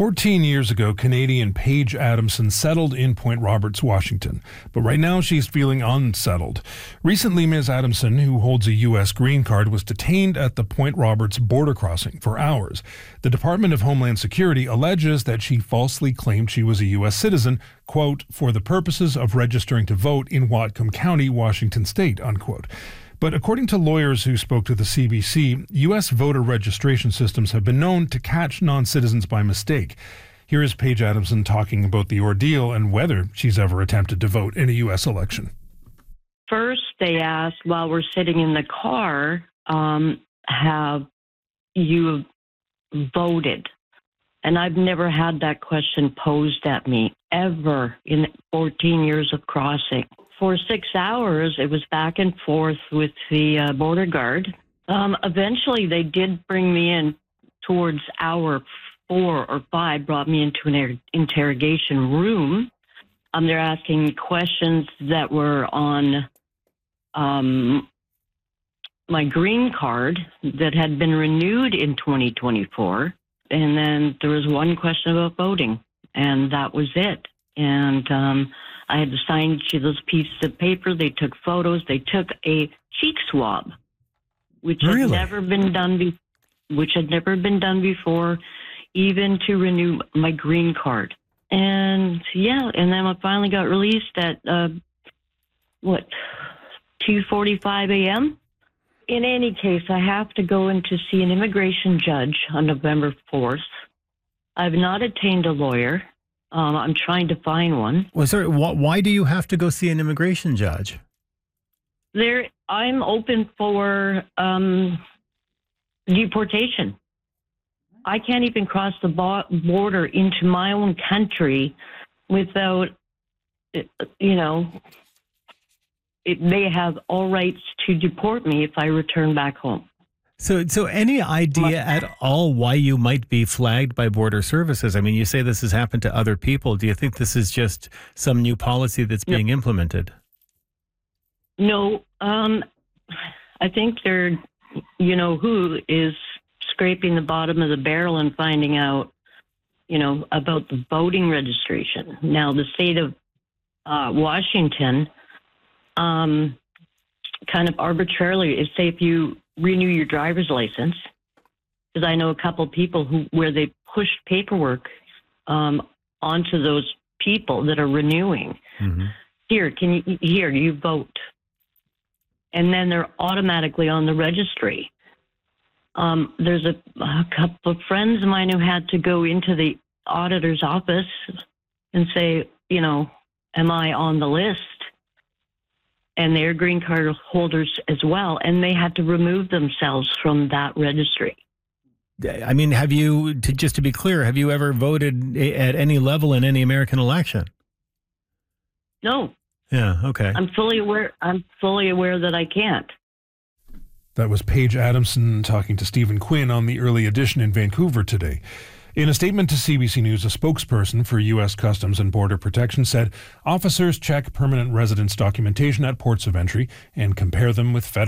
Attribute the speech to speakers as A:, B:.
A: 14 years ago, Canadian Paige Adamson settled in Point Roberts, Washington. But right now, she's feeling unsettled. Recently, Ms. Adamson, who holds a U.S. green card, was detained at the Point Roberts border crossing for hours. The Department of Homeland Security alleges that she falsely claimed she was a U.S. citizen, quote, for the purposes of registering to vote in Whatcom County, Washington State, unquote. But according to lawyers who spoke to the CBC, U.S. voter registration systems have been known to catch non-citizens by mistake. Here is Paige Adamson talking about the ordeal and whether she's ever attempted to vote in a U.S. election.
B: First, they asked while we're sitting in the car, have you voted? And I've never had that question posed at me ever in 14 years of crossing. For 6 hours, it was back and forth with the border guard. Eventually, they did bring me in towards hour 4 or 5, brought me into an interrogation room. They're asking me questions that were on my green card that had been renewed in 2024. And then there was one question about voting, and that was it. And I had to sign those pieces of paper. They took photos. They took a cheek swab, which had never been done before, even to renew my green card. And and then I finally got released at 2:45 a.m. In any case, I have to go in to see an immigration judge on November 4th. I've not attained a lawyer. I'm trying to find one.
C: Well, sorry, why do you have to go see an immigration judge?
B: I'm open for deportation. I can't even cross the border into my own country without, they have all rights to deport me if I return back home.
C: So any idea at all why you might be flagged by Border Services? I mean, you say this has happened to other people. Do you think this is just some new policy that's being implemented?
B: No. I think they're, who is scraping the bottom of the barrel and finding out, about the voting registration. Now, the state of Washington kind of arbitrarily, say if you renew your driver's license, because I know a couple of people where they pushed paperwork onto those people that are renewing. Mm-hmm. Here, you vote, and then they're automatically on the registry. There's a couple of friends of mine who had to go into the auditor's office and say, am I on the list? And they're green card holders as well, and they had to remove themselves from that registry.
C: I mean, just to be clear, have you ever voted at any level in any American election?
B: No.
C: Yeah, okay.
B: I'm fully aware that I can't.
A: That was Paige Adamson talking to Stephen Quinn on the Early Edition in Vancouver today. In a statement to CBC News, a spokesperson for U.S. Customs and Border Protection said officers check permanent residence documentation at ports of entry and compare them with federal